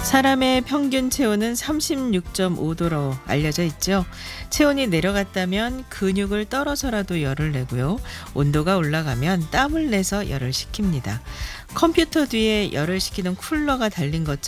사람의 평균 체온은 36.5도로 알려져 있죠. 체온이 내려갔다면 근육을 떨어서라도 열을 내고요. 온도가 올라가면 땀을 내서 열을 식힙니다. 컴퓨터 뒤에 열을 식히는 쿨러가 달린 것처럼